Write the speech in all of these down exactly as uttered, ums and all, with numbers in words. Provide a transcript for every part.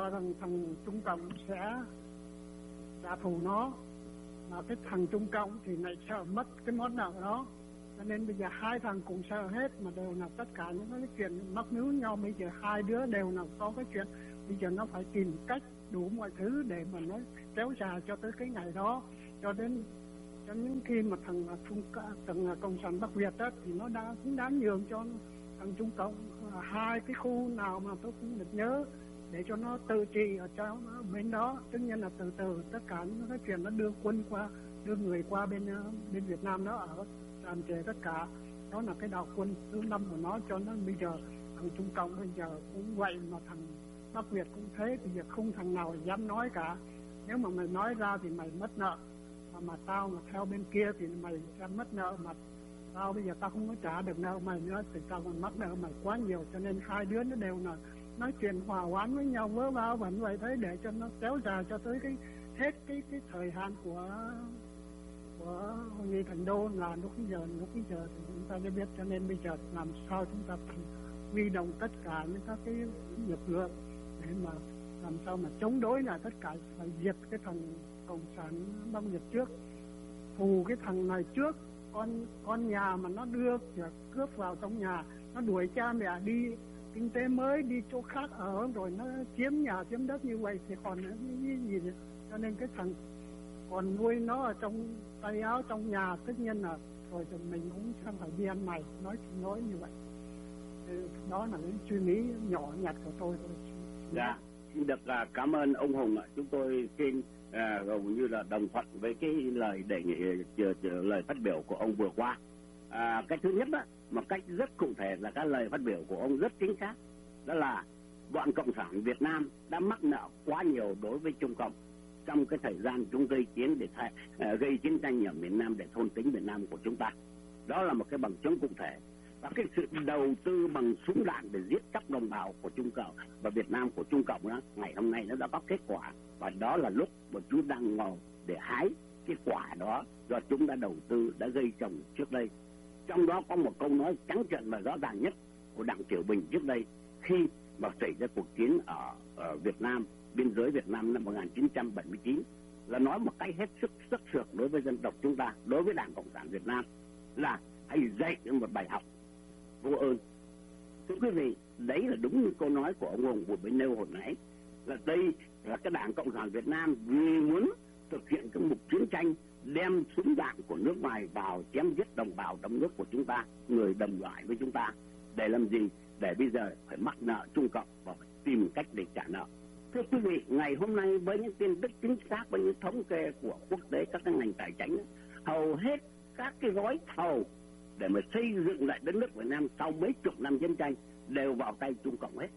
rằng thằng Trung Cộng sẽ trả thù nó, mà cái thằng Trung Cộng thì lại sợ mất cái món nợ đó, cho nên bây giờ hai thằng cùng sợ hết, mà đều là tất cả những cái chuyện mắc mưu nhau. Bây giờ hai đứa đều là có cái chuyện, bây giờ nó phải tìm cách đủ mọi thứ để mà nó kéo dài cho tới cái ngày đó, cho đến cho những khi mà thằng Trung thằng Cộng sản Bắc Việt đó, thì nó đã cũng đã nhường cho thằng Trung Cộng hai cái khu nào mà tôi cũng được nhớ, để cho nó tự trị ở trong bên đó. Tất nhiên là từ từ tất cả những cái chuyện nó đưa quân qua, đưa người qua bên bên Việt Nam nó ở làm trễ tất cả. Đó là cái đạo quân thứ năm của nó. Cho nên bây giờ thằng Trung Cộng bây giờ cũng vậy, mà thằng Bắc Việt cũng thế. Bây giờ không thằng nào dám nói cả. Nếu mà mày nói ra thì mày mất nợ, mà, mà tao mà theo bên kia thì mày sẽ mất nợ, mà tao bây giờ tao không có trả được nợ mày nữa thì tao còn mất nợ mày quá nhiều. Cho nên hai đứa nó đều là nói chuyện hòa hoãn với nhau, vớ va vẫn vậy thế, để cho nó kéo dài cho tới cái hết cái cái thời hạn của của hội nghị Thành Đô là lúc bây giờ lúc bây giờ thì chúng ta đã biết. Cho nên bây giờ làm sao chúng ta phải huy động tất cả những các cái lực lượng để mà làm sao mà chống đối lại tất cả, phải diệt cái thằng Cộng sản Bắc Việt trước, thù cái thằng này trước. Con con nhà mà nó đưa cướp vào trong nhà, nó đuổi cha mẹ đi kinh tế mới, đi chỗ khác ở, rồi nó chiếm nhà chiếm đất như vậy thì còn cái gì nữa. Cho nên cái thằng còn nuôi nó ở trong tay áo trong nhà, tất nhiên là rồi thì mình cũng không phải đi ăn mày, nói nói như vậy. Đó là cái suy nghĩ nhỏ nhặt của tôi thôi. Dạ, xin được uh, cảm ơn ông Hùng ạ. Chúng tôi xin uh, gần như là đồng thuận với cái lời đề nghị uh, lời phát biểu của ông vừa qua. Uh, cái thứ nhất đó, một cách rất cụ thể là cái lời phát biểu của ông rất chính xác, đó là bọn Cộng sản Việt Nam đã mắc nợ quá nhiều đối với Trung Cộng trong cái thời gian chúng gây chiến để thay, uh, gây chiến tranh ở miền Nam để thôn tính miền Nam của chúng ta. Đó là một cái bằng chứng cụ thể. Và cái sự đầu tư bằng súng đạn để giết chóc đồng bào của Trung Cộng và Việt Nam của Trung Cộng đó, ngày hôm nay nó đã có kết quả, và đó là lúc mà chúng đang ngồi để hái cái quả đó do chúng đã đầu tư, đã gây trồng trước đây. Trong đó có một câu nói trắng trợn và rõ ràng nhất của Đặng Tiểu Bình trước đây, khi mà xảy ra cuộc chiến ở, ở Việt Nam, biên giới Việt Nam năm một nghìn chín trăm bảy mươi chín, là nói một cách hết sức sắc sược đối với dân tộc chúng ta, đối với Đảng Cộng sản Việt Nam, là hãy dạy một bài học vô ơn. Thưa quý vị, đấy là đúng như câu nói của ông Hùng vừa mới nêu hồi nãy, là đây là cái Đảng Cộng sản Việt Nam vì muốn thực hiện cái mục chiến tranh, đem súng đạn của nước ngoài vào chém giết đồng bào trong nước của chúng ta, người đồng loại với chúng ta, để làm gì? Để bây giờ phải mắc nợ Trung Cộng và phải tìm cách để trả nợ. Thưa quý vị, ngày hôm nay với những tin tức chính xác, với những thống kê của quốc tế, các cái ngành tài chính, hầu hết các cái gói thầu để mà xây dựng lại đất nước Việt Nam sau mấy chục năm chiến tranh đều vào tay Trung Cộng hết.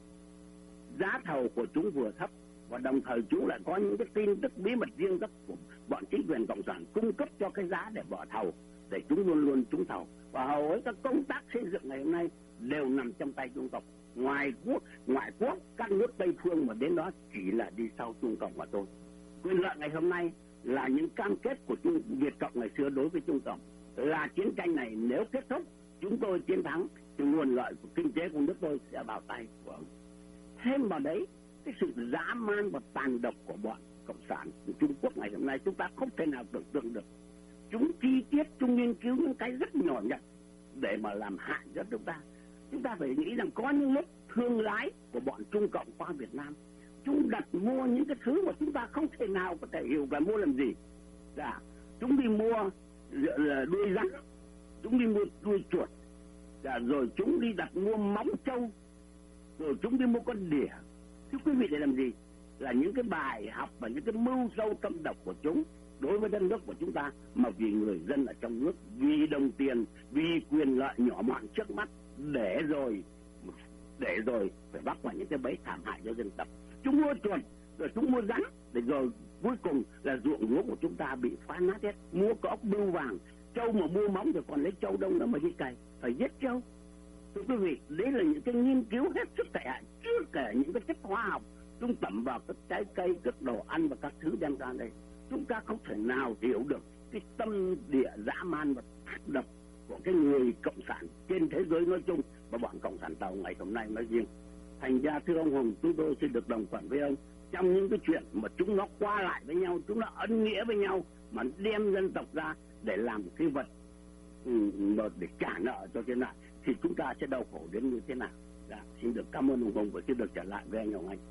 Giá thầu của chúng vừa thấp, và đồng thời chúng lại có những cái tin tức bí mật riêng rất của bọn chính quyền Cộng sản cung cấp cho cái giá để bỏ thầu, để chúng luôn luôn trúng thầu. Và hầu hết các công tác xây dựng ngày hôm nay đều nằm trong tay Trung Cộng. Ngoài quốc, ngoại quốc, các nước Tây phương mà đến đó chỉ là đi sau Trung Cộng mà thôi. Quyền lợi ngày hôm nay là những cam kết của Trung Việt Cộng ngày xưa đối với Trung Cộng, là chiến tranh này nếu kết thúc, chúng tôi chiến thắng, thì nguồn lợi của kinh tế của nước tôi sẽ vào tay của ông. Thêm vào đấy, cái sự dã man và tàn độc của bọn Cộng sản của Trung Quốc ngày hôm nay chúng ta không thể nào tưởng tượng được. Chúng chi tiết, chúng nghiên cứu những cái rất nhỏ nhặt để mà làm hại cho chúng ta. Chúng ta phải nghĩ rằng có những lúc thương lái của bọn Trung Cộng qua Việt Nam, chúng đặt mua những cái thứ mà chúng ta không thể nào có thể hiểu là mua làm gì. Dạ, chúng đi mua là đuôi rắn, chúng đi mua đuôi chuột, dạ, rồi chúng đi đặt mua móng trâu, rồi chúng đi mua con đỉa. Thưa quý vị, để làm gì? Là những cái bài học và những cái mưu sâu tâm độc của chúng đối với đất nước của chúng ta, mà vì người dân ở trong nước, vì đồng tiền, vì quyền lợi nhỏ mọn trước mắt, để rồi để rồi phải bắt vào những cái bẫy thảm hại cho dân tộc. Chúng mua chuột, rồi chúng mua rắn, để rồi cuối cùng là ruộng lúa của chúng ta bị phá nát hết. Mua có ốc bươu vàng, trâu mà mua móng rồi còn lấy trâu đông đó mà đi cày, phải giết trâu. Thưa quý vị, đấy là những cái nghiên cứu hết sức tệ hại, chưa kể những cái chất hóa học chúng tẩm vào các trái cây, các đồ ăn và các thứ đem ra đây. Chúng ta không thể nào hiểu được cái tâm địa dã man và ác độc của cái người cộng sản trên thế giới nói chung và bọn cộng sản Tàu ngày hôm nay nói riêng. Thành ra thưa ông Hùng, chúng tôi xin được đồng thuận với ông trong những cái chuyện mà chúng nó qua lại với nhau, chúng nó ân nghĩa với nhau, mà đem dân tộc ra để làm cái vật ừ, để trả nợ cho thiên lại, thì chúng ta sẽ đau khổ đến như thế nào. Dạ, xin được cảm ơn ông Hùng và xin được trở lại với anh Hồng Anh.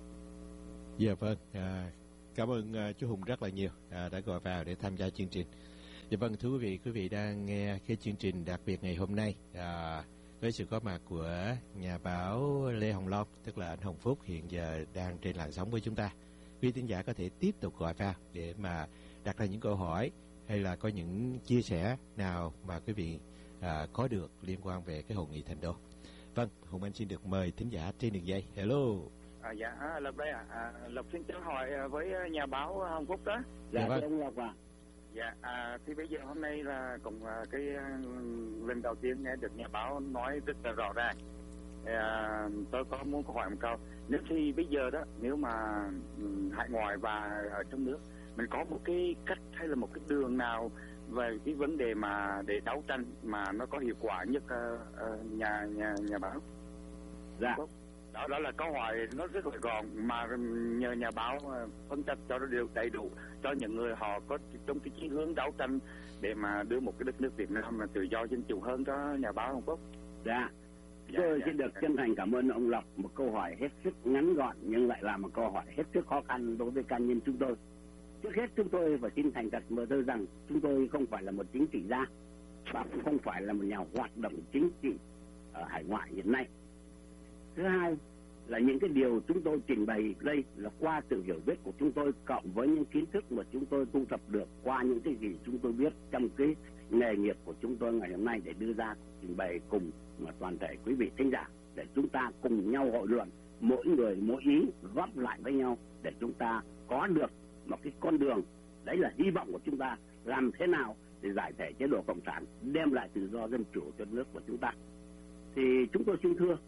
Dạ vâng, à, cảm ơn à, chú Hùng rất là nhiều à, đã gọi vào để tham gia chương trình. Dạ vâng, thưa quý vị, quý vị đang nghe cái chương trình đặc biệt ngày hôm nay à, với sự có mặt của nhà báo Lê Hồng Long, tức là anh Hồng Phúc, hiện giờ đang trên làn sóng với chúng ta. Quý thính giả có thể tiếp tục gọi vào để mà đặt ra những câu hỏi hay là có những chia sẻ nào mà quý vị à, có được liên quan về cái hội nghị Thành Đô. Vâng, Hùng Anh xin được mời thính giả trên đường dây. Hello. À, dạ, à, Lộc đây ạ. À. À, Lộc xin chào hỏi với nhà báo Hồng Phúc đó. Dạ, dạ vâng. Ông Lộc ạ. Dạ, à, thì bây giờ hôm nay là cũng à, cái uh, lần đầu tiên nghe được nhà báo nói rất là rõ ràng. À, tôi có muốn hỏi một câu. Nếu thì bây giờ đó, nếu mà um, hải ngoại và ở trong nước, mình có một cái cách hay là một cái đường nào về cái vấn đề mà để đấu tranh mà nó có hiệu quả nhất uh, uh, nhà nhà nhà báo? Dạ. Đó, đó là câu hỏi nó rất là gọn mà nhờ nhà báo phân tích cho nó đều đầy đủ cho những người họ có trong cái chí hướng đấu tranh để mà đưa một cái đất nước Việt Nam mà tự do dân chủ hơn cho nhà báo Hồng Phúc. Dạ. Dạ, Tôi dạ, xin được dạ. chân thành cảm ơn ông Lộc, một câu hỏi hết sức ngắn gọn nhưng lại là một câu hỏi hết sức khó khăn đối với cá nhân chúng tôi. Trước hết chúng tôi phải xin thành thật mở tôi rằng chúng tôi không phải là một chính trị gia và cũng không phải là một nhà hoạt động chính trị ở hải ngoại hiện nay. Thứ hai là những cái điều chúng tôi trình bày đây là qua sự hiểu biết của chúng tôi cộng với những kiến thức mà chúng tôi thu thập được qua những cái gì chúng tôi biết trong cái nghề nghiệp của chúng tôi ngày hôm nay để đưa ra trình bày cùng mà toàn thể quý vị thính giả để chúng ta cùng nhau hội luận, mỗi người mỗi ý góp lại với nhau để chúng ta có được một cái con đường. Đấy là hy vọng của chúng ta, làm thế nào để giải thể chế độ cộng sản, đem lại tự do dân chủ cho nước của chúng ta. Thì chúng tôi xin thưa,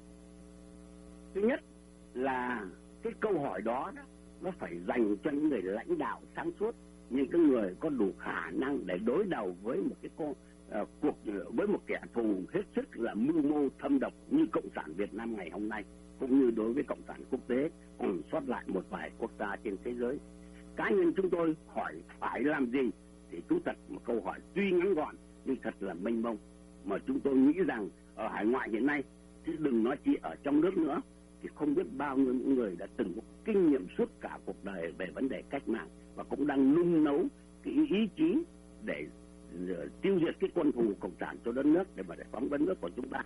thứ nhất là cái câu hỏi đó, đó nó phải dành cho những người lãnh đạo sáng suốt, những cái người có đủ khả năng để đối đầu với một cái con, uh, cuộc với một kẻ thù hết sức là mưu mô thâm độc như cộng sản Việt Nam ngày hôm nay, cũng như đối với cộng sản quốc tế còn sót lại một vài quốc gia trên thế giới. Cá nhân chúng tôi hỏi phải làm gì thì thú thật một câu hỏi tuy ngắn gọn nhưng thật là mênh mông, mà chúng tôi nghĩ rằng ở hải ngoại hiện nay, chứ đừng nói chỉ ở trong nước nữa, thì không biết bao nhiêu những người đã từng có kinh nghiệm suốt cả cuộc đời về vấn đề cách mạng và cũng đang nung nấu cái ý chí để tiêu diệt cái quân thù cộng sản cho đất nước, để mà giải phóng đất nước của chúng ta.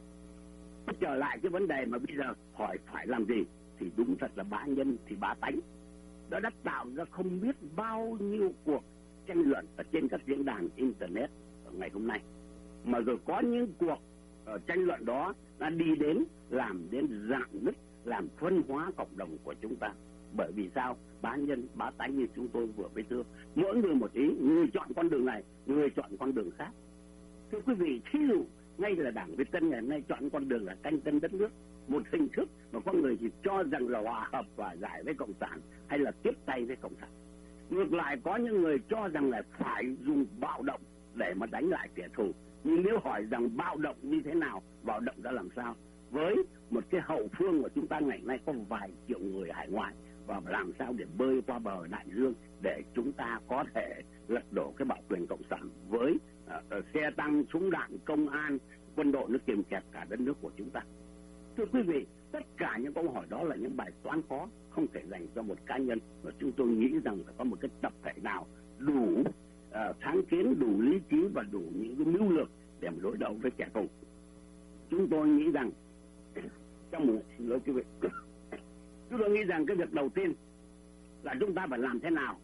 Trở lại cái vấn đề mà bây giờ hỏi phải làm gì thì đúng thật là bá nhân thì bá tánh. Đó đã tạo ra không biết bao nhiêu cuộc tranh luận ở trên các diễn đàn internet ở ngày hôm nay, mà rồi có những cuộc uh, tranh luận đó đã đi đến làm đến rạn nứt, làm phân hóa cộng đồng của chúng ta. Bởi vì sao? Bá nhân bá tánh như chúng tôi vừa mới thưa, mỗi người một ý, người chọn con đường này, người chọn con đường khác. Thưa quý vị, thí dụ ngay là Đảng Việt Tân ngày nay chọn con đường là canh tân đất nước, một hình thức mà có người thì cho rằng là hòa hợp và giải với cộng sản hay là tiếp tay với cộng sản. Ngược lại có những người cho rằng là phải dùng bạo động để mà đánh lại kẻ thù. Nhưng nếu hỏi rằng bạo động như thế nào, bạo động ra làm sao, với một cái hậu phương mà chúng ta ngày nay có vài triệu người hải ngoại, và làm sao để bơi qua bờ đại dương để chúng ta có thể lật đổ cái bảo quyền cộng sản với uh, xe tăng, súng đạn, công an, quân đội nó kìm kẹp cả đất nước của chúng ta. Thưa quý vị, tất cả những câu hỏi đó là những bài toán khó, không thể dành cho một cá nhân, và chúng tôi nghĩ rằng phải có một cái tập thể nào đủ uh, sáng kiến, đủ lý trí và đủ những cái mưu lược để mà đối đầu với kẻ thù. Chúng tôi nghĩ rằng trong một xin lỗi quý vị chúng tôi nghĩ rằng cái việc đầu tiên là chúng ta phải làm thế nào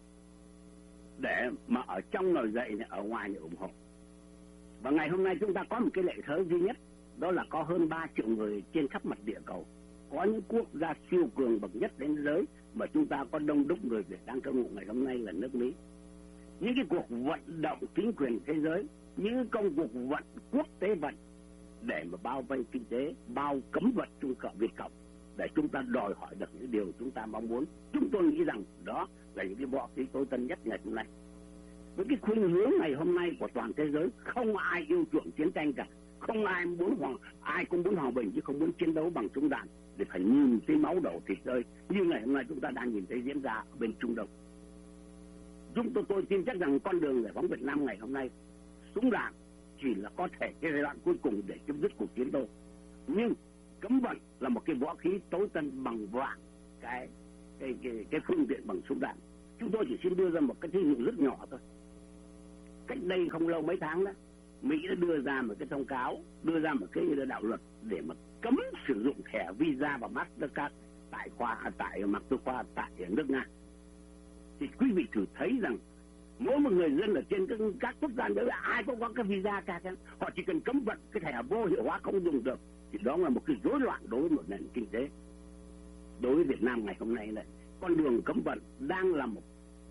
để mà ở trong nổi dậy, ở ngoài để ủng hộ. Và ngày hôm nay chúng ta có một cái lợi thế duy nhất, đó là có hơn ba triệu người trên khắp mặt địa cầu. Có những quốc gia siêu cường bậc nhất đến giới mà chúng ta có đông đúc người Việt đang cư ngụ ngày hôm nay là nước Mỹ. Những cái cuộc vận động chính quyền thế giới, những công cuộc vận quốc tế vận để mà bao vây kinh tế, bao cấm vận Trung Cộng, Việt Cộng, để chúng ta đòi hỏi được những điều chúng ta mong muốn. Chúng tôi nghĩ rằng đó là những cái võ khí tối tân nhất ngày hôm nay. Với cái khuynh hướng ngày hôm nay của toàn thế giới, không ai yêu chuộng chiến tranh cả, không ai muốn hoàng, ai cũng muốn hòa bình chứ không muốn chiến đấu bằng súng đạn. để phải nhìn thấy máu đổ thịt rơi như ngày hôm nay chúng ta đang nhìn thấy diễn ra ở bên Trung Đông. Chúng tôi tôi tin chắc rằng con đường giải phóng Việt Nam ngày hôm nay, súng đạn chỉ là có thể cái giai đoạn cuối cùng để chấm dứt cuộc chiến đấu. Nhưng cấm vận là một cái võ khí tối tân bằng vạn cái cái cái, cái phương tiện bằng súng đạn. Chúng tôi chỉ xin đưa ra một cái thí dụ rất nhỏ thôi. Cách đây không lâu mấy tháng đó, Mỹ đã đưa ra một cái thông cáo, đưa ra một cái đạo luật để mà cấm sử dụng thẻ Visa và Mastercard tại khoa tại Moscow tại nước Nga. Thì quý vị thử thấy rằng mỗi một người dân ở trên các, các quốc gia đấy là ai cũng có cái visa cả, họ chỉ cần cấm vận cái thẻ vô hiệu hóa không dùng được thì đó là một cái rối loạn đối với một nền kinh tế. Đối với Việt Nam ngày hôm nay này, con đường cấm vận đang là một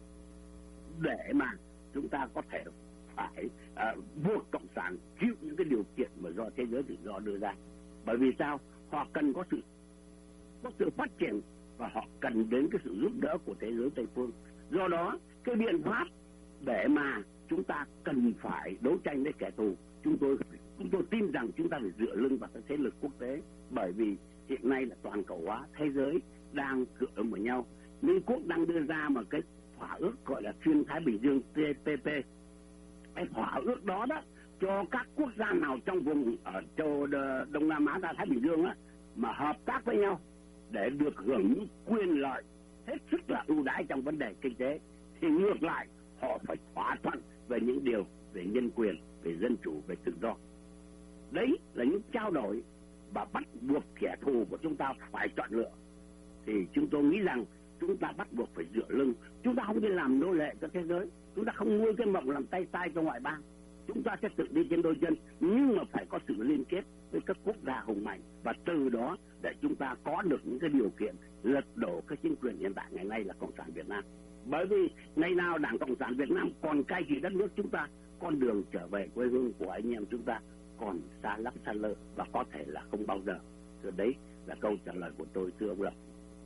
để mà chúng ta có thể phải uh, buộc cộng sản chịu những cái điều kiện mà do thế giới tự do đưa ra. Bởi vì sao? Họ cần có sự có sự phát triển và họ cần đến cái sự giúp đỡ của thế giới Tây phương. Do đó cái biện pháp để mà chúng ta cần phải đấu tranh với kẻ thù, chúng tôi chúng tôi tin rằng chúng ta phải dựa lưng vào các thế lực quốc tế. Bởi vì hiện nay là toàn cầu hóa, thế giới đang cựa vào nhau. Mỹ Quốc đang đưa ra một cái thỏa ước gọi là xuyên Thái Bình Dương T P P. Cái thỏa ước đó đó cho các quốc gia nào trong vùng ở châu Đông Nam Á, Thái Bình Dương á, mà hợp tác với nhau để được hưởng những quyền lợi hết sức là ưu đãi trong vấn đề kinh tế, thì ngược lại họ phải thỏa thuận về những điều về nhân quyền, về dân chủ, về tự do. Đấy là những trao đổi và bắt buộc kẻ thù của chúng ta phải chọn lựa. Thì chúng tôi nghĩ rằng chúng ta bắt buộc phải dựa lưng. Chúng ta không đi làm nô lệ cho thế giới, chúng ta không nuôi cái mộng làm tay sai cho ngoại bang. Chúng ta sẽ tự đi trên đôi chân, nhưng mà phải có sự liên kết với các quốc gia hùng mạnh, và từ đó để chúng ta có được những cái điều kiện lật đổ cái chính quyền hiện tại ngày nay là Cộng sản Việt Nam. Bởi vì ngày nào Đảng Cộng sản Việt Nam còn cai trị đất nước chúng ta, con đường trở về quê hương của anh em chúng ta còn xa lắm xa lơ và có thể là không bao giờ. Thì đấy là câu trả lời của tôi, thưa ông Lập.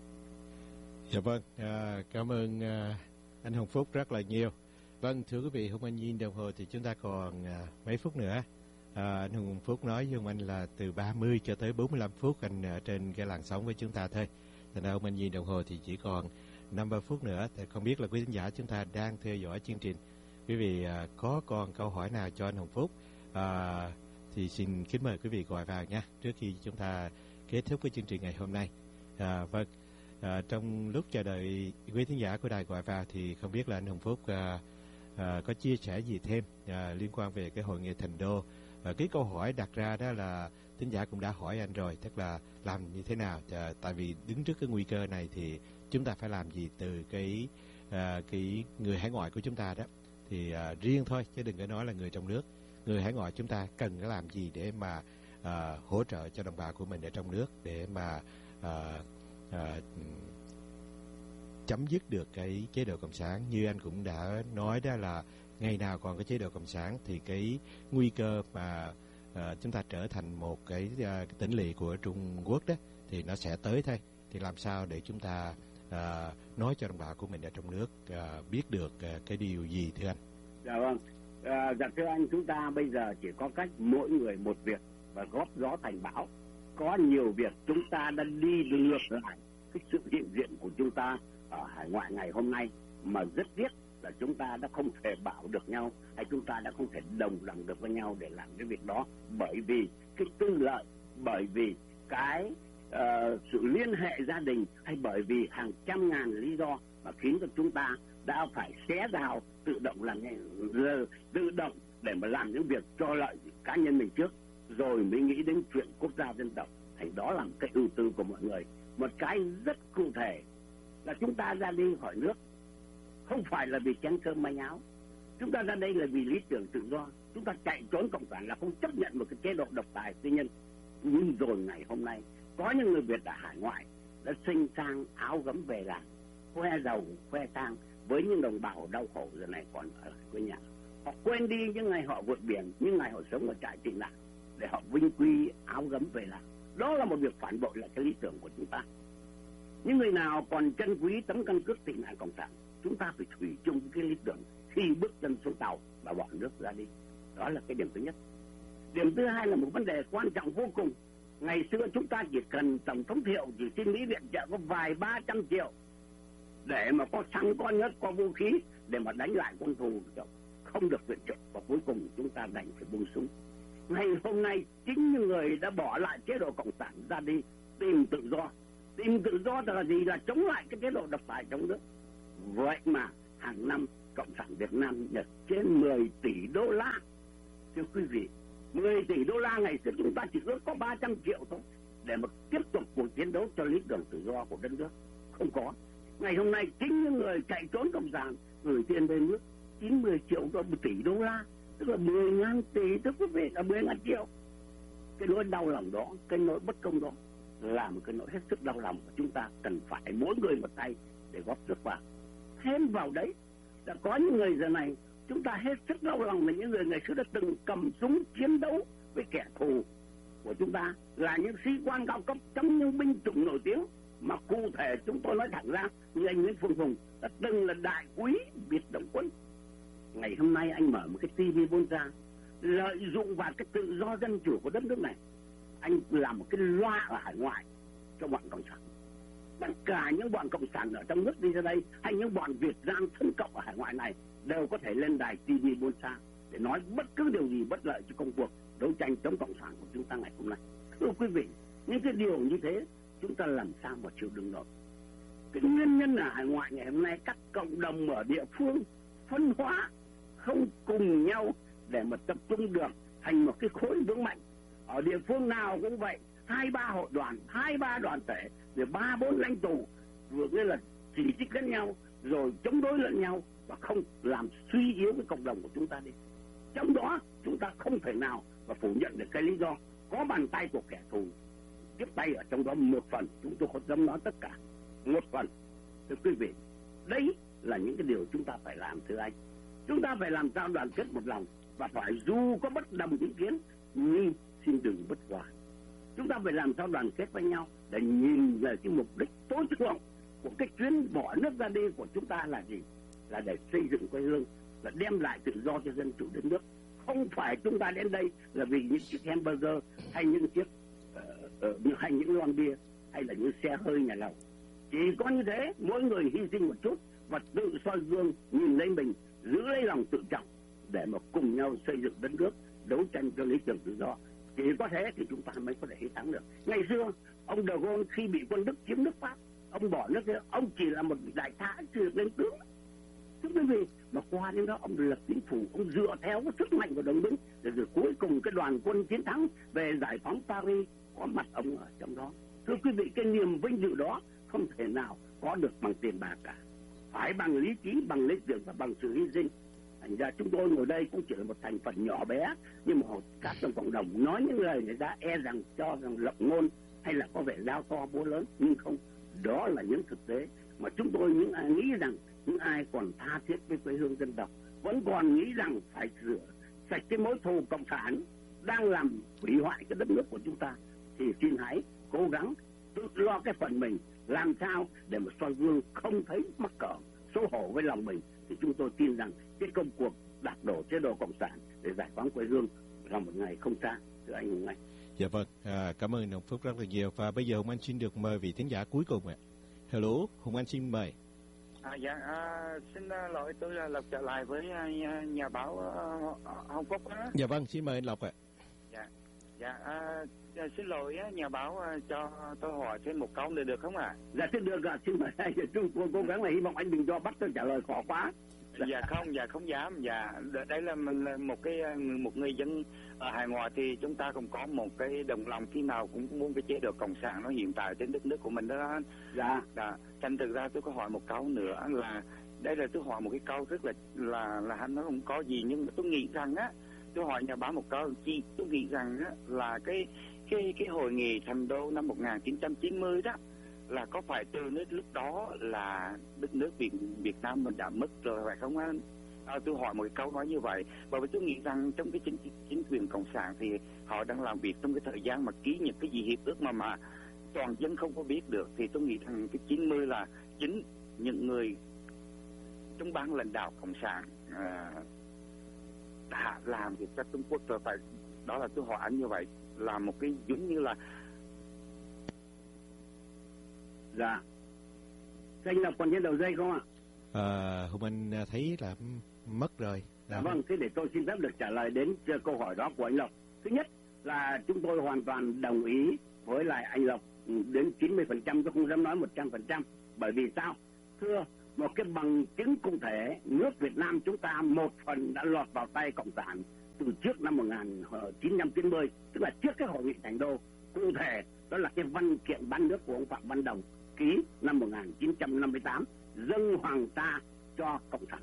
Dạ vâng, à, cảm ơn à, anh Hồng Phúc rất là nhiều. Vâng, thưa quý vị, hôm anh nhìn đồng hồ thì chúng ta còn à, mấy phút nữa. À, anh Hồng Phúc nói với ông anh là từ ba mươi cho tới bốn mươi lăm phút anh ở trên cái làn sóng với chúng ta thôi. Thành ra hôm anh nhìn đồng hồ thì chỉ còn năm ba phút nữa. Thì không biết là quý khán giả chúng ta đang theo dõi chương trình. Quý vị à, có còn câu hỏi nào cho anh Hồng Phúc à, thì xin kính mời quý vị gọi vào nha, trước khi chúng ta kết thúc cái chương trình ngày hôm nay. À, vâng. À, trong lúc chờ đợi quý thính giả của đài gọi vào thì không biết là anh Hồng Phúc à, à, có chia sẻ gì thêm à, liên quan về cái hội nghị Thành Đô. À, cái câu hỏi đặt ra đó là thính giả cũng đã hỏi anh rồi, tức là làm như thế nào, à, tại vì đứng trước cái nguy cơ này thì chúng ta phải làm gì từ cái à, cái người hải ngoại của chúng ta đó, thì à, riêng thôi chứ đừng có nói là người trong nước. Người hải ngoại chúng ta cần phải làm gì để mà à, hỗ trợ cho đồng bào của mình ở trong nước để mà à, À, chấm dứt được cái chế độ cộng sản. Như anh cũng đã nói đó là ngày nào còn cái chế độ cộng sản thì cái nguy cơ mà à, chúng ta trở thành một cái, à, cái tỉnh lỵ của Trung Quốc đó thì nó sẽ tới thôi. Thì làm sao để chúng ta à, nói cho đồng bào của mình ở trong nước à, biết được à, cái điều gì thưa anh? Dạ vâng, à, dạ thưa anh, chúng ta bây giờ chỉ có cách mỗi người một việc và góp gió thành bão. Có nhiều việc chúng ta đã đi ngược lại cái sự hiện diện của chúng ta ở hải ngoại ngày hôm nay, mà rất tiếc là chúng ta đã không thể bảo được nhau, hay chúng ta đã không thể đồng lòng được với nhau để làm cái việc đó, bởi vì cái tư lợi, bởi vì cái uh, sự liên hệ gia đình, hay bởi vì hàng trăm ngàn lý do mà khiến cho chúng ta đã phải xé rào, tự động làm tự động để mà làm những việc cho lợi cá nhân mình trước, rồi mới nghĩ đến chuyện quốc gia dân tộc. Thành đó là một cái ưu tư của mọi người. Một cái rất cụ thể là chúng ta ra đi khỏi nước không phải là vì chén cơm manh áo, chúng ta ra đây là vì lý tưởng tự do. Chúng ta chạy trốn cộng sản là không chấp nhận một cái chế độ độc tài tư nhân. Nhưng rồi ngày hôm nay có những người Việt ở hải ngoại đã sinh sang áo gấm về làng, khoe giàu khoe sang với những đồng bào đau khổ giờ này còn ở lại quê nhà. Họ quên đi những ngày họ vượt biển, những ngày họ sống ở trại tị nạn để họ vinh quy áo gấm về làng. Đó là một việc phản bội lại cái lý tưởng của chúng ta. Những người nào còn trân quý tấm căn cước tị nạn cộng sản, chúng ta phải thủy chung cái lý tưởng khi bước chân xuống tàu và bỏ nước ra đi. Đó là cái điểm thứ nhất. Điểm thứ hai là một vấn đề quan trọng vô cùng, Ngày xưa chúng ta chỉ cần tổng thống Thiệu chỉ xin Mỹ viện trợ có vài ba trăm triệu để mà có xăng, có nhớt, có vũ khí để mà đánh lại quân thù, không được viện trợ, và cuối cùng chúng ta đành phải buông súng. Ngày hôm nay chính những người đã bỏ lại chế độ cộng sản ra đi tìm tự do. Tìm tự do là gì? Là chống lại cái chế độ độc tài trong nước. Vậy mà hàng năm cộng sản Việt Nam nhận trên mười tỷ đô la. Thưa quý vị, mười tỷ đô la ngày xưa chúng ta chỉ ước có ba trăm triệu thôi để mà tiếp tục cuộc chiến đấu cho lý tưởng tự do của đất nước. Không có. Ngày hôm nay chính những người chạy trốn cộng sản gửi tiền về nước chín mươi triệu cho một tỷ đô la, tức là mười ngàn tỷ, thưa quý vị, là mười ngàn triệu. Cái nỗi đau lòng đó, cái nỗi bất công đó là một cái nỗi hết sức đau lòng của chúng ta cần phải mỗi người một tay để góp sức vào. Thêm vào đấy đã có những người giờ này chúng ta hết sức đau lòng là những người ngày xưa đã từng cầm súng chiến đấu với kẻ thù của chúng ta, là những sĩ quan cao cấp trong những binh chủng nổi tiếng, mà cụ thể chúng tôi nói thẳng ra như anh Nguyễn Phương Hùng đã từng là đại úy Biệt động quân. Ngày hôm nay anh mở một cái ti vi bốn ra, lợi dụng vào cái tự do dân chủ của đất nước này, anh làm một cái loa ở hải ngoại cho bọn cộng sản. Tất cả những bọn cộng sản ở trong nước đi ra đây, hay những bọn Việt Nam thân cộng ở hải ngoại này đều có thể lên đài ti vi bốn xa để nói bất cứ điều gì bất lợi cho công cuộc đấu tranh chống cộng sản của chúng ta ngày hôm nay. Thưa quý vị, những cái điều như thế chúng ta làm sao mà chịu đựng nổi? Cái nguyên nhân ở hải ngoại ngày hôm nay các cộng đồng ở địa phương phân hóa, không cùng nhau để mà tập trung được thành một cái khối vững mạnh. Ở địa phương nào cũng vậy, hai ba hội đoàn, hai ba đoàn thể, rồi ba bốn lãnh tụ, vừa nghĩa là chỉ trích lẫn nhau, rồi chống đối lẫn nhau và không làm suy yếu cái cộng đồng của chúng ta đi. Trong đó chúng ta không thể nào mà phủ nhận được cái lý do có bàn tay của kẻ thù tiếp tay ở trong đó một phần, chúng tôi không dám nói tất cả, một phần. Thưa quý vị, đấy là những cái điều chúng ta phải làm, thưa anh. Chúng ta phải làm sao đoàn kết một lòng, và phải dù có bất đồng ý kiến nhưng xin đừng bất hòa. Chúng ta phải làm sao đoàn kết với nhau để nhìn về cái mục đích tối thượng của cái chuyến bỏ nước ra đi của chúng ta là gì? Là để xây dựng quê hương, là đem lại tự do cho dân chủ đất nước. Không phải chúng ta đến đây là vì những chiếc hamburger hay những chiếc uh, uh, hay những lon bia hay là những xe hơi nhà lầu. Chỉ có như thế mỗi người hy sinh một chút và tự soi gương nhìn lấy mình, giữ lấy lòng tự trọng để mà cùng nhau xây dựng đất nước, đấu tranh cho lý tưởng tự do. Chỉ có thế thì chúng ta mới có thể hy thắng được. Ngày xưa ông De Gaulle khi bị quân Đức chiếm nước Pháp, ông bỏ nước thế, ông chỉ là một đại tá chưa được lên tướng. Thưa quý vị, mà qua đến đó ông lập chính phủ, ông dựa theo cái sức mạnh của đồng binh, để rồi cuối cùng cái đoàn quân chiến thắng về giải phóng Paris, có mặt ông ở trong đó. Thưa quý vị, cái niềm vinh dự đó không thể nào có được bằng tiền bạc cả, phải bằng lý trí, bằng lý tưởng và bằng sự hy sinh. Thành ra chúng tôi ngồi đây cũng chỉ là một thành phần nhỏ bé, nhưng mà các trong cộng đồng nói những lời người ta e rằng cho rằng lộng ngôn hay là có vẻ lao to búa lớn, nhưng không, đó là những thực tế mà chúng tôi những ai nghĩ rằng những ai còn tha thiết với quê hương dân tộc vẫn còn nghĩ rằng phải rửa sạch cái mối thù cộng sản đang làm hủy hoại cái đất nước của chúng ta, thì xin hãy cố gắng tự lo cái phần mình, làm sao để mà soi gương không thấy mắc cỡ xấu hổ với lòng mình, thì chúng tôi tin rằng cái công cuộc đạp đổ chế độ cộng sản để giải phóng quê hương là một ngày không xa. Thưa anh Hùng Anh. Dạ vâng, à, cảm ơn ông Phúc rất là nhiều. Và bây giờ Hùng Anh xin được mời vị thính giả cuối cùng ạ. Hello, Hùng Anh xin mời. À, dạ, à, xin lỗi, tôi là Lộc trở lại với nhà, nhà báo uh, Hồng Phúc á. Dạ vâng, xin mời anh Lộc ạ. Dạ, dạ, à, xin lỗi nhà báo uh, cho tôi hỏi thêm một câu nữa được không ạ? À? Dạ xin được ạ, xin mời anh. Chúng tôi cố gắng là hy vọng anh đừng cho bắt tôi trả lời khó quá. Dạ không, dạ không dám. Dạ, đây là mình là một cái một người dân ở hải ngoại, thì chúng ta cũng có một cái đồng lòng khi nào cũng muốn cái chế độ cộng sản nó hiện tại trên đất nước của mình đó. Dạ. Dạ. Thành thực ra tôi có hỏi một câu nữa là đây là tôi hỏi một cái câu rất là là là hắn nó không có gì, nhưng mà tôi nghĩ rằng á, tôi hỏi nhà báo một câu chi, tôi nghĩ rằng á là cái cái cái hội nghị Thành Đô năm một nghìn chín trăm chín mươi đó, là có phải từ nước lúc đó là đất nước Việt Việt Nam mình đã mất rồi phải không anh? À, tôi hỏi một cái câu nói như vậy, bởi vì tôi nghĩ rằng trong cái chính chính quyền cộng sản thì họ đang làm việc trong cái thời gian mà ký những cái gì hiệp ước mà mà toàn dân không có biết được, thì tôi nghĩ rằng cái chín mươi là chính những người trong ban lãnh đạo cộng sản à, đã làm việc cho Trung Quốc rồi phải. Đó là tôi hỏi anh như vậy, là một cái giống như là Dạ. Anh Lộc còn trên đầu dây không ạ? À, Hùng Anh thấy là mất rồi. Dạ vâng, thế để tôi xin phép được trả lời đến câu hỏi đó của anh Lộc. Thứ nhất là chúng tôi hoàn toàn đồng ý với lại anh Lộc đến chín mươi phần trăm, tôi không dám nói một trăm phần trăm. Bởi vì sao? Thưa, một cái bằng chứng cụ thể, nước Việt Nam chúng ta một phần đã lọt vào tay Cộng sản từ trước năm một nghìn chín trăm chín mươi, tức là trước cái hội nghị Thành Đô. Cụ thể, đó là cái văn kiện bán nước của ông Phạm Văn Đồng ký năm một nghìn chín trăm năm mươi tám, dâng Hoàng Sa cho Cộng sản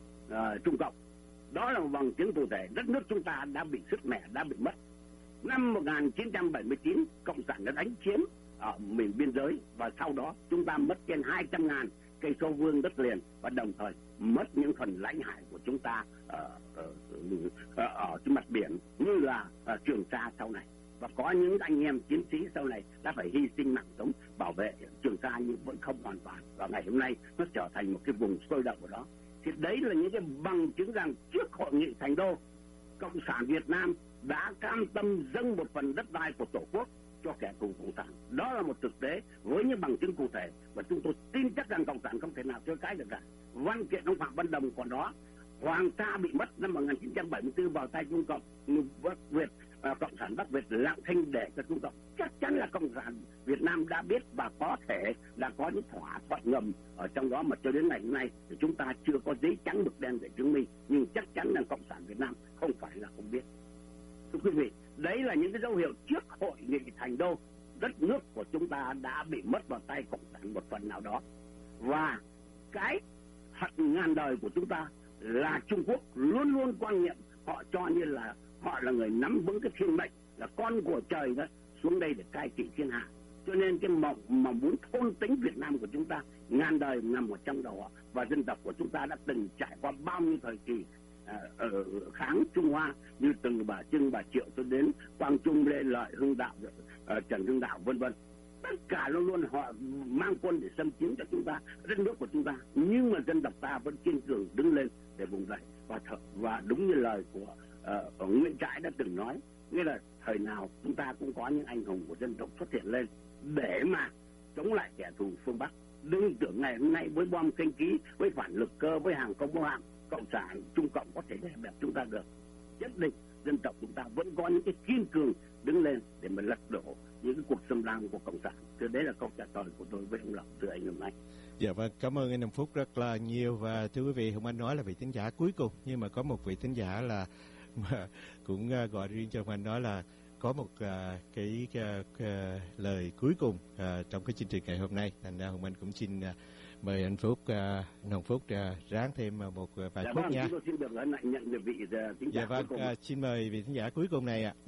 uh, Trung Cộng. Đó là một bằng chứng cụ thể đất nước chúng ta đã bị sứt mẻ, đã bị mất. Năm một nghìn chín trăm bảy mươi chín, Cộng sản đã đánh chiếm ở miền biên giới, và sau đó chúng ta mất trên hai trăm ngàn cây số vuông đất liền, và đồng thời mất những phần lãnh hải của chúng ta ở, ở, ở, ở trên mặt biển như là ở Trường Sa sau này. Và có những anh em chiến sĩ sau này đã phải hy sinh mạng sống bảo vệ Trường Sa, nhưng vẫn không hoàn toàn. Và ngày hôm nay nó trở thành một cái vùng sôi động của đó. Thì đấy là những cái bằng chứng rằng trước hội nghị Thành Đô, Cộng sản Việt Nam đã cam tâm dâng một phần đất đai của Tổ quốc cho kẻ thù Cộng sản. Đó là một thực tế với những bằng chứng cụ thể, và chúng tôi tin chắc rằng Cộng sản không thể nào chối cãi được cả. Văn kiện ông Phạm Văn Đồng còn đó. Hoàng Sa bị mất năm một nghìn chín trăm bảy mươi tư vào tay Trung Cộng, Bắc Việt, à, Cộng sản Bắc Việt lặng thinh để cho Trung Cộng. Chắc chắn là Cộng sản Việt Nam đã biết và có thể là có những thỏa thuận ngầm ở trong đó, mà cho đến ngày hôm nay thì chúng ta chưa có giấy trắng mực đen để chứng minh, nhưng chắc chắn là Cộng sản Việt Nam không phải là không biết. Thưa quý vị, đấy là những cái dấu hiệu trước hội nghị Thành Đô, đất nước của chúng ta đã bị mất vào tay Cộng sản một phần nào đó. Và cái hận ngàn đời của chúng ta là Trung Quốc luôn luôn quan niệm họ cho như là họ là người nắm vững cái thiên mệnh, là con của trời đó, xuống đây để cai trị thiên hạ. Cho nên cái mộng mà muốn thôn tính Việt Nam của chúng ta ngàn đời nằm ở trong đầu họ. Và dân tộc của chúng ta đã từng trải qua bao nhiêu thời kỳ à, ở kháng Trung Hoa, như từ bà Trưng, bà Triệu cho đến Quang Trung, Lê Lợi, Hưng Đạo, uh, Trần Hưng Đạo vân vân. Tất cả luôn luôn họ mang quân để xâm chiếm cho chúng ta, đất nước của chúng ta, nhưng mà dân tộc ta vẫn kiên cường đứng lên để vùng dậy. Và th- và đúng như lời của uh, Nguyễn Trãi đã từng nói, nghĩa là thời nào chúng ta cũng có những anh hùng của dân tộc xuất hiện lên để mà chống lại kẻ thù phương Bắc. Đừng tưởng ngày hôm nay với bom kinh khí, với phản lực cơ, với hàng công bom hạm, Cộng sản Trung Cộng có thể đè bẹp chúng ta được. Nhất định dân tộc chúng ta vẫn có những cái kiên cường đứng lên để mà lật đổ những cái cuộc xâm lăng của Cộng sản. Thì đấy là câu trả lời của tôi với ông Lộc, thưa anh hôm nay. Dạ vâng, cảm ơn anh Hồng Phúc rất là nhiều. Và thưa quý vị, Hồng Anh nói là vị thính giả cuối cùng, nhưng mà có một vị thính giả là mà cũng uh, gọi riêng cho Hồng Anh, nói là có một uh, cái, cái, cái uh, lời cuối cùng uh, trong cái chương trình ngày hôm nay. Thành ra Hồng Anh cũng xin uh, mời anh Phúc, uh, anh Hồng Phúc uh, ráng thêm uh, một uh, vài dạ phút vâng, nha. Tôi xin được lại nhận được vị uh, thính giả dạ vâng, cuối cùng. Uh, xin mời vị thính giả cuối cùng này ạ.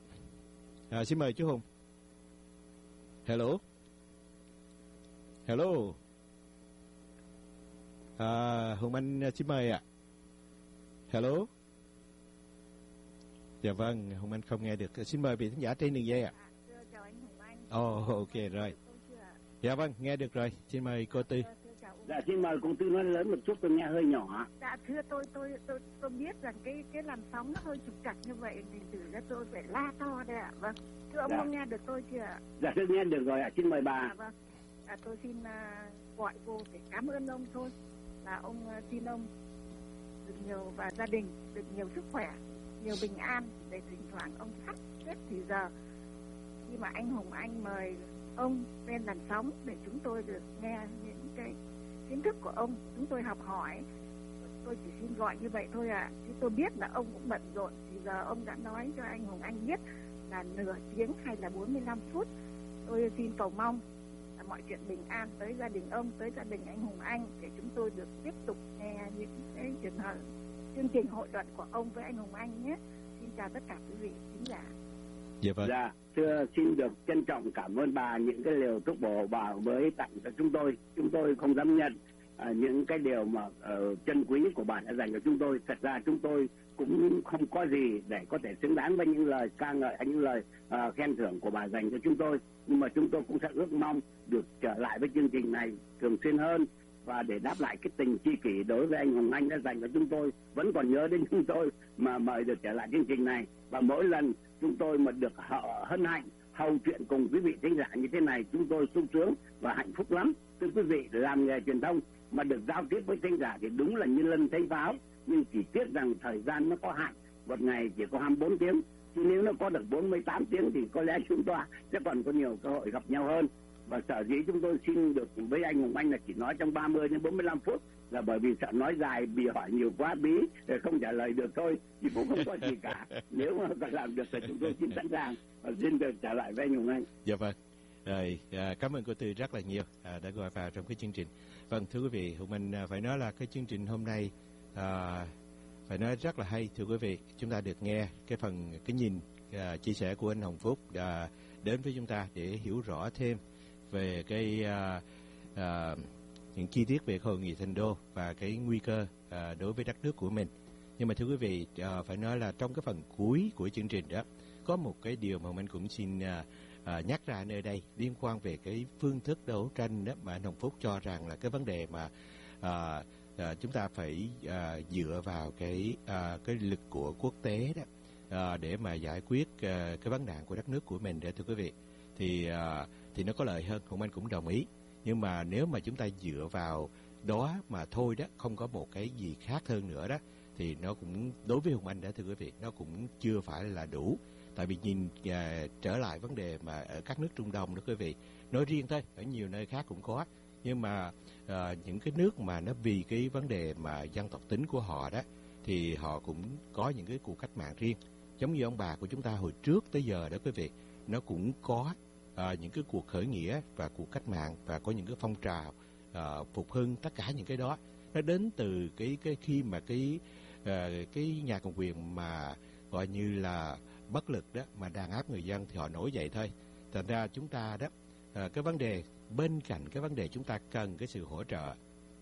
À. Uh, xin mời chú Hùng. Hello. Hello. À, Hùng Anh xin mời ạ. Hello. Dạ vâng, Hùng Anh không nghe được. Xin mời vị thính giả trên đường dây ạ. À, chào anh Hùng Anh. Ồ, oh, ok rồi. Dạ vâng, nghe được rồi. Xin mời cô Tư. Dạ, xin mời cô Tư nói lớn một chút, tôi nghe hơi nhỏ. Dạ, thưa tôi tôi tôi tôi biết rằng cái cái làn sóng nó hơi trục trặc như vậy, thì từ ra tôi phải la to đây ạ. Vâng. Thưa ông, dạ. Không nghe được tôi chưa ạ? Dạ, tôi nghe được rồi ạ. Xin mời bà. À, vâng. À, tôi xin uh, gọi cô để cảm ơn ông thôi. Là ông uh, xin ông được nhiều và gia đình được nhiều sức khỏe, nhiều bình an, để thỉnh thoảng ông sắp xếp thì giờ khi mà anh Hùng Anh mời ông lên làn sóng để chúng tôi được nghe những cái kiến thức của ông, chúng tôi học hỏi. Tôi chỉ xin gọi như vậy thôi ạ. À. Chứ tôi biết là ông cũng bận rộn, thì giờ ông đã nói cho anh Hùng Anh biết là nửa tiếng hay là bốn mươi lăm phút. Tôi xin cầu mong là mọi chuyện bình an tới gia đình ông, tới gia đình anh Hùng Anh, để chúng tôi được tiếp tục nghe những cái trường hợp chương trình hội luận của ông với anh Hùng Anh nhé. Xin chào tất cả quý vị khán giả. Dạ vâng. Dạ, thưa, xin được trân trọng cảm ơn bà những cái liều thuốc bổ bà mới tặng cho chúng tôi. Chúng tôi không dám nhận à, những cái điều mà uh, chân quý của bà đã dành cho chúng tôi. Thật ra chúng tôi cũng không có gì để có thể xứng đáng với những lời ca ngợi hay những lời uh, khen thưởng của bà dành cho chúng tôi. Nhưng mà chúng tôi cũng sẽ ước mong được trở lại với chương trình này thường xuyên hơn, và để đáp lại cái tình tri kỷ đối với anh Hùng Anh đã dành cho chúng tôi, vẫn còn nhớ đến chúng tôi mà mời được trở lại chương trình này. Và mỗi lần chúng tôi mà được hân hạnh thâu chuyện cùng quý vị thính giả như thế này, chúng tôi sung sướng và hạnh phúc lắm. Thưa quý vị, làm nghề truyền thông mà được giao tiếp với thính giả thì đúng là như lân thấy pháo, nhưng chỉ tiếc rằng thời gian nó có hạn, một ngày chỉ có hai mươi bốn tiếng, chứ nếu nó có được bốn mươi tám tiếng thì có lẽ chúng ta sẽ còn có nhiều cơ hội gặp nhau hơn. Và sở dĩ chúng tôi xin được với anh Hùng Anh là chỉ nói trong ba mươi đến bốn mươi lăm phút, là bởi vì sợ nói dài bị hỏi nhiều quá bí để không trả lời được thôi, thì cũng không có gì cả. Nếu mà còn làm được thì chúng tôi xin sẵn sàng và xin được trả lại với anh Hùng Anh. Dạ vâng. Rồi, à, cảm ơn cô Tư rất là nhiều à, đã gọi vào trong cái chương trình. Vâng, thưa quý vị, Hùng Anh à, phải nói là cái chương trình hôm nay à, phải nói rất là hay. Thưa quý vị, chúng ta được nghe cái phần cái nhìn à, chia sẻ của anh Hồng Phúc à, đến với chúng ta để hiểu rõ thêm về cái à, à, những chi tiết về hội nghị Thành Đô và cái nguy cơ à, đối với đất nước của mình. Nhưng mà thưa quý vị, à, phải nói là trong cái phần cuối của chương trình đó có một cái điều mà mình cũng xin à, à, nhắc ra nơi đây liên quan về cái phương thức đấu tranh đó mà anh Hồng Phúc cho rằng là cái vấn đề mà à, à, chúng ta phải à, dựa vào cái à, cái lực của quốc tế đó à, để mà giải quyết à, cái vấn nạn của đất nước của mình đó thưa quý vị, thì à, thì nó có lợi hơn. Hùng Anh cũng đồng ý. Nhưng mà nếu mà chúng ta dựa vào đó mà thôi đó, không có một cái gì khác hơn nữa đó, thì nó cũng đối với Hùng Anh đó thưa quý vị, nó cũng chưa phải là đủ. Tại vì nhìn à, trở lại vấn đề mà ở các nước Trung Đông đó quý vị, nói riêng thôi, ở nhiều nơi khác cũng có, nhưng mà à, những cái nước mà nó vì cái vấn đề mà dân tộc tính của họ đó, thì họ cũng có những cái cuộc cách mạng riêng. Giống như ông bà của chúng ta hồi trước tới giờ đó quý vị, nó cũng có à, những cái cuộc khởi nghĩa và cuộc cách mạng, và có những cái phong trào à, phục hưng, tất cả những cái đó nó đến từ cái cái khi mà cái à, cái nhà cầm quyền mà gọi như là bất lực đó mà đàn áp người dân thì họ nổi dậy thôi. Thành ra chúng ta đó à, cái vấn đề bên cạnh cái vấn đề chúng ta cần cái sự hỗ trợ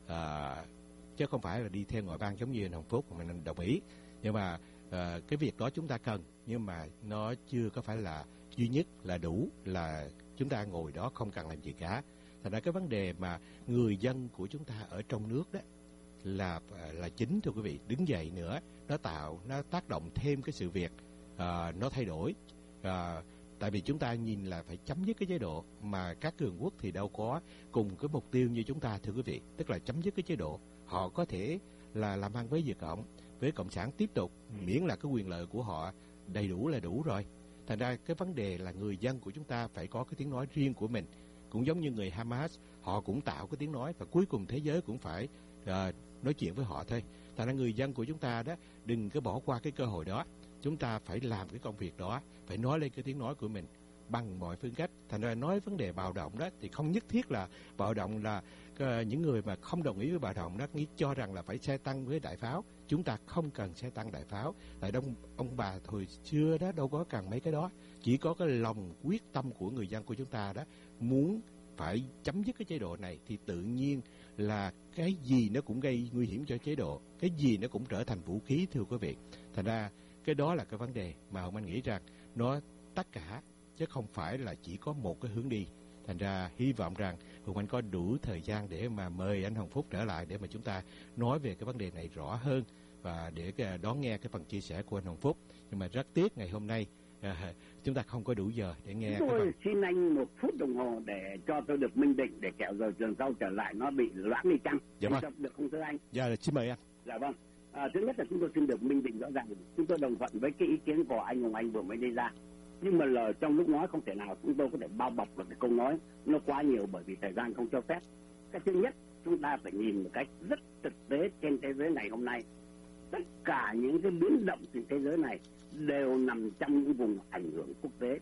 à, chứ không phải là đi theo ngoại bang giống như anh Hồng Phúc mà mình đồng ý. Nhưng mà à, cái việc đó chúng ta cần, nhưng mà nó chưa có phải là duy nhất, là đủ, là chúng ta ngồi đó không cần làm gì cả. Thành ra cái vấn đề mà người dân của chúng ta ở trong nước đó là là chính thưa quý vị, đứng dậy nữa, nó tạo, nó tác động thêm cái sự việc à, nó thay đổi. À, tại vì chúng ta nhìn là phải chấm dứt cái chế độ mà các cường quốc thì đâu có cùng cái mục tiêu như chúng ta thưa quý vị, tức là chấm dứt cái chế độ. Họ có thể là làm ăn với Việt Cộng, với Cộng sản tiếp tục, miễn là cái quyền lợi của họ đầy đủ là đủ rồi. Thành ra cái vấn đề là người dân của chúng ta phải có cái tiếng nói riêng của mình. Cũng giống như người Hamas, họ cũng tạo cái tiếng nói và cuối cùng thế giới cũng phải uh, nói chuyện với họ thôi. Thành ra người dân của chúng ta đó, đừng có bỏ qua cái cơ hội đó. Chúng ta phải làm cái công việc đó, phải nói lên cái tiếng nói của mình bằng mọi phương cách. Thành ra nói vấn đề bạo động đó thì không nhất thiết là bạo động là uh, những người mà không đồng ý với bạo động đó nghĩ cho rằng là phải xe tăng với đại pháo. Chúng ta không cần xe tăng đại pháo. Tại đông ông bà hồi xưa đó đâu có cần mấy cái đó. Chỉ có cái lòng quyết tâm của người dân của chúng ta đó muốn phải chấm dứt cái chế độ này, thì tự nhiên là cái gì nó cũng gây nguy hiểm cho chế độ, cái gì nó cũng trở thành vũ khí thưa quý vị. Thành ra cái đó là cái vấn đề mà Hồng Anh nghĩ rằng nó tất cả, chứ không phải là chỉ có một cái hướng đi. Thành ra hy vọng rằng Hồng Anh có đủ thời gian để mà mời anh Hồng Phúc trở lại để mà chúng ta nói về cái vấn đề này rõ hơn và để đón nghe cái phần chia sẻ của anh Hồng Phúc. Nhưng mà rất tiếc ngày hôm nay à, chúng ta không có đủ giờ để nghe. Tôi cái phần... xin anh một phút đồng hồ để cho tôi được minh định, để kẻo giờ trường sau trở lại nó bị loãng đi chăng? Dạ vâng. Được không thưa anh? Dạ, xin mời anh. Dạ vâng. À, thứ nhất là chúng tôi xin được minh định rõ ràng, chúng tôi đồng thuận với cái ý kiến của anh Hồng Anh vừa mới đưa ra. Nhưng mà lời trong lúc nói không thể nào chúng tôi có thể bao bọc được cái câu nói nó quá nhiều, bởi vì thời gian không cho phép. Cái thứ nhất, chúng ta phải nhìn một cách rất thực tế trên thế giới ngày hôm nay. Tất cả những cái biến động trên thế giới này đều nằm trong những vùng ảnh hưởng quốc tế.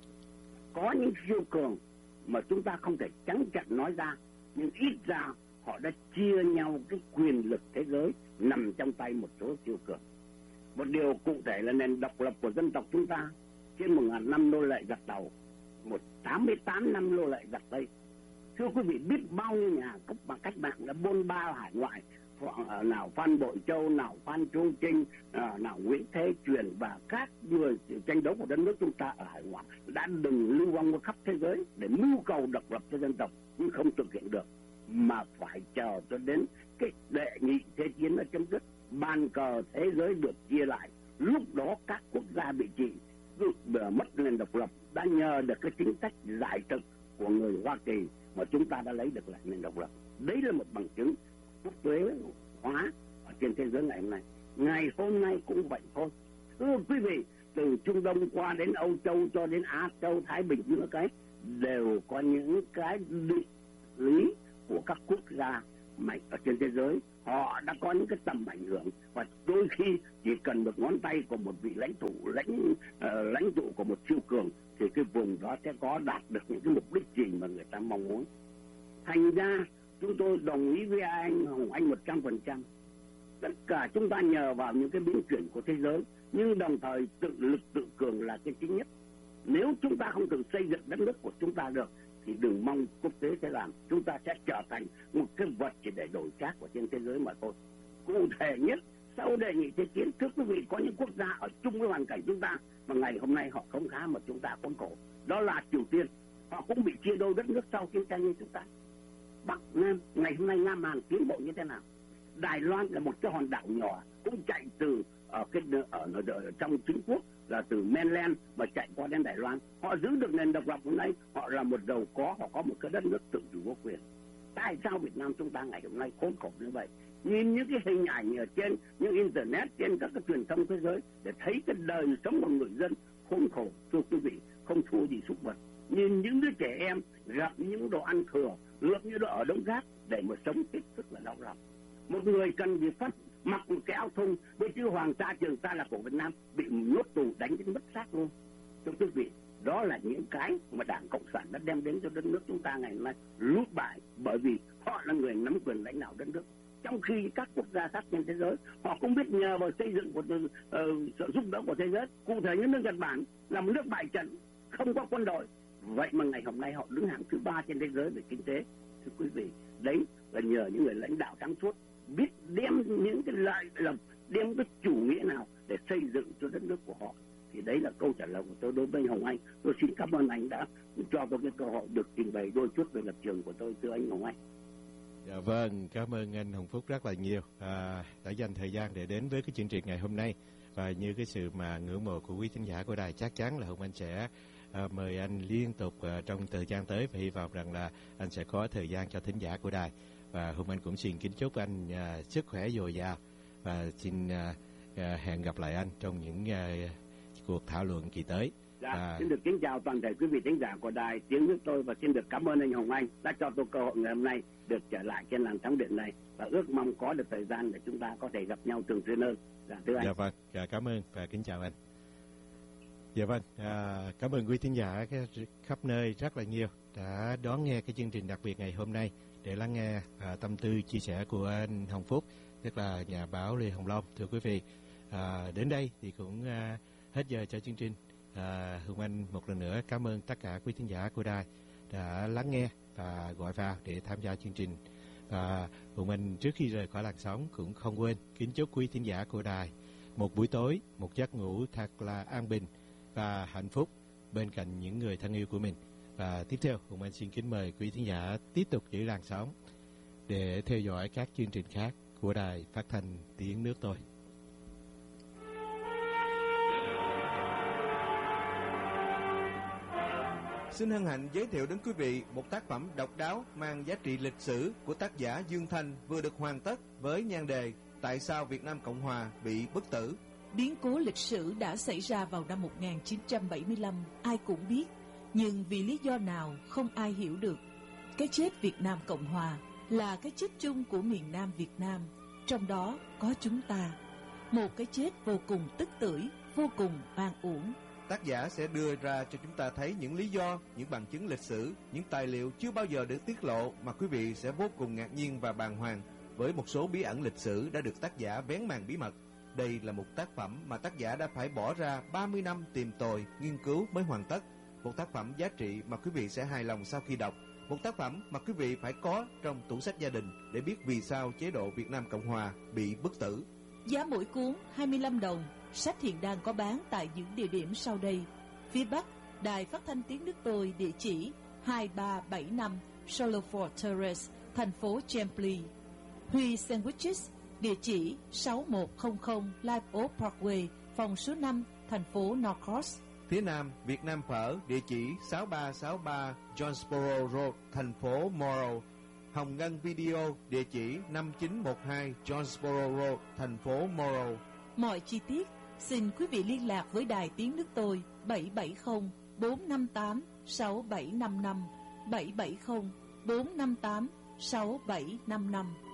Có những siêu cường mà chúng ta không thể trắng trợn nói ra, nhưng ít ra họ đã chia nhau cái quyền lực thế giới nằm trong tay một số siêu cường. Một điều cụ thể là nền độc lập của dân tộc chúng ta trên một ngàn năm nô lệ giặc Tàu, một tám mươi tám năm nô lệ giặc Tây. Thưa quý vị, biết bao nhiêu nhà cấp bằng cách mạng đã bôn ba hải ngoại, nào Phan Bội Châu, nào Phan Chu Trinh, nào Nguyễn Thế Truyền và các người tranh đấu của đất nước chúng ta ở hải ngoại đã đừng lưu vong khắp thế giới để mưu cầu độc lập cho dân tộc, nhưng không thực hiện được, mà phải chờ cho đến cái đệ nhị thế chiến nó chấm dứt, bàn cờ thế giới được chia lại, lúc đó các quốc gia bị trị, mất nền độc lập đã nhờ được cái chính sách giải thực của người Hoa Kỳ mà chúng ta đã lấy được lại nền độc lập. Đấy là một bằng chứng quốc tế hóa ở trên thế giới ngày hôm nay. Ngày hôm nay cũng vậy thôi. Thưa quý vị, từ Trung Đông qua đến Âu Châu cho đến Á Châu, Thái Bình, những cái đều có những cái định lý của các quốc gia mạnh ở trên thế giới. Họ đã có những cái tầm ảnh hưởng, và đôi khi chỉ cần một ngón tay của một vị lãnh tụ lãnh uh, lãnh tụ của một siêu cường thì cái vùng đó sẽ có đạt được những cái mục đích gì mà người ta mong muốn. Thành ra chúng tôi đồng ý với anh Hồng Anh một trăm phần trăm. Tất cả chúng ta nhờ vào những cái biến chuyển của thế giới, nhưng đồng thời tự lực tự cường là cái chính nhất. Nếu chúng ta không tự xây dựng đất nước của chúng ta được thì đừng mong quốc tế sẽ làm. Chúng ta sẽ trở thành một cái vật chỉ để đổi trác của trên thế giới mà thôi. Cụ thể nhất, sau đề nghị thế chiến, thưa quý vị, có những quốc gia ở chung với hoàn cảnh chúng ta mà ngày hôm nay họ không khá mà chúng ta khốn khổ. Đó là Triều Tiên. Họ cũng bị chia đôi đất nước sau chiến tranh như chúng ta. Bắc Nam, ngày hôm nay Nam Hàn tiến bộ như thế nào? Đài Loan là một cái hòn đảo nhỏ, cũng chạy từ ở cái ở, ở, ở trong chính quốc là từ mainland mà chạy qua đến Đài Loan. Họ giữ được nền độc lập hôm nay, họ là một giàu có, họ có một cái đất nước tự chủ vô quyền. Tại sao Việt Nam chúng ta ngày hôm nay khốn khổ như vậy? Nhìn những cái hình ảnh ở trên những internet, trên các cái truyền thông thế giới để thấy cái đời sống của người dân khốn khổ, thưa quý vị, không thua gì súc vật. Nhìn những đứa trẻ em gặp những đồ ăn thừa, lượm như đồ ở đống rác để mà sống hết sức là đau lòng. Một người cần gì phát mặc một cái áo thun với chữ Hoàng Sa Trường Sa là của Việt Nam bị nhốt tù đánh đến mất xác luôn. Thưa quý vị, đó là những cái mà Đảng Cộng sản đã đem đến cho đất nước chúng ta ngày hôm nay lút bại, bởi vì họ là người nắm quyền lãnh đạo đất nước. Trong khi các quốc gia khác trên thế giới họ cũng biết nhờ vào xây dựng của uh, sự giúp đỡ của thế giới. Cụ thể như nước Nhật Bản là một nước bại trận, không có quân đội, vậy mà ngày hôm nay họ đứng hạng thứ ba trên thế giới về kinh tế. Thưa quý vị, đấy là nhờ những người lãnh đạo sáng suốt biết đem những cái lợi lộc, đem cái chủ nghĩa nào để xây dựng cho đất nước của họ. Thì đấy là câu trả lời của tôi đối với anh Hồng Anh. Tôi xin cảm ơn anh đã cho tôi cái cơ hội được trình bày đôi chút về lập trường của tôi, thưa anh Hồng Anh. Dạ vâng, cảm ơn anh Hồng Phúc rất là nhiều à, đã dành thời gian để đến với cái chương trình ngày hôm nay. Và như cái sự mà ngưỡng mộ của quý thính giả của đài, chắc chắn là Hồng Anh sẽ à, mời anh liên tục à, trong thời gian tới, và hy vọng rằng là anh sẽ có thời gian cho thính giả của đài. Và Hồng Anh cũng xin kính chúc anh à, sức khỏe dồi dào, và xin à, à, hẹn gặp lại anh trong những à, cuộc thảo luận kỳ tới. Dạ, à, xin được kính chào toàn thể quý vị thính giả của đài Tiếng Nước Tôi, và xin được cảm ơn anh Hồng Anh đã cho tôi cơ hội ngày hôm nay được trở lại trên làn sóng điện này, và ước mong có được thời gian để chúng ta có thể gặp nhau thường xuyên hơn. Dạ, thưa anh. Dạ vâng, dạ, cảm ơn và kính chào anh. Dạ vâng, à, cảm ơn quý thính giả khắp nơi rất là nhiều đã đón nghe cái chương trình đặc biệt ngày hôm nay để lắng nghe à, tâm tư chia sẻ của anh Hồng Phúc, tức là nhà báo Lê Hồng Long. Thưa quý vị, à, đến đây thì cũng à, hết giờ cho chương trình. À, Hồng Anh một lần nữa cảm ơn tất cả quý thính giả của đài đã lắng nghe và gọi vào để tham gia chương trình. Và Hồng Anh trước khi rời khỏi làn sóng cũng không quên kính chúc quý thính giả của đài một buổi tối, một giấc ngủ thật là an bình và hạnh phúc bên cạnh những người thân yêu của mình. Và tiếp theo, Hồng Anh xin kính mời quý thính giả tiếp tục giữ làn sóng để theo dõi các chương trình khác của đài phát thanh Tiếng Nước Tôi. Xin hân hạnh giới thiệu đến quý vị một tác phẩm độc đáo mang giá trị lịch sử của tác giả Dương Thanh vừa được hoàn tất với nhan đề Tại sao Việt Nam Cộng Hòa bị bức tử. Biến cố lịch sử đã xảy ra vào năm một nghìn chín trăm bảy mươi lăm, ai cũng biết, nhưng vì lý do nào không ai hiểu được. Cái chết Việt Nam Cộng Hòa là cái chết chung của miền Nam Việt Nam, trong đó có chúng ta. Một cái chết vô cùng tức tưởi, vô cùng oan uổng. Tác giả sẽ đưa ra cho chúng ta thấy những lý do, những bằng chứng lịch sử, những tài liệu chưa bao giờ được tiết lộ mà quý vị sẽ vô cùng ngạc nhiên và bàng hoàng với một số bí ẩn lịch sử đã được tác giả vén màn bí mật. Đây là một tác phẩm mà tác giả đã phải bỏ ra ba mươi năm tìm tòi, nghiên cứu mới hoàn tất. Một tác phẩm giá trị mà quý vị sẽ hài lòng sau khi đọc. Một tác phẩm mà quý vị phải có trong tủ sách gia đình để biết vì sao chế độ Việt Nam Cộng Hòa bị bức tử. Giá mỗi cuốn hai mươi lăm đồng. Sách hiện đang có bán tại những địa điểm sau đây. Phía Bắc, Đài Phát thanh Tiếng Nước Tôi, địa chỉ hai ba bảy năm Soloford Terrace, thành phố Chempley. Huy Sandwiches, địa chỉ sáu một không không Live Oak Parkway, phòng số năm, thành phố Norcross. Phía Nam, Việt Nam Phở, địa chỉ sáu ba sáu ba Jonesboro Road, thành phố Morrow. Hồng Ngân Video, địa chỉ năm chín một hai Jonesboro Road, thành phố Morrow. Mọi chi tiết xin quý vị liên lạc với Đài Tiếng Nước Tôi bảy bảy không bốn năm tám sáu bảy năm năm, bảy bảy không bốn năm tám sáu bảy năm năm.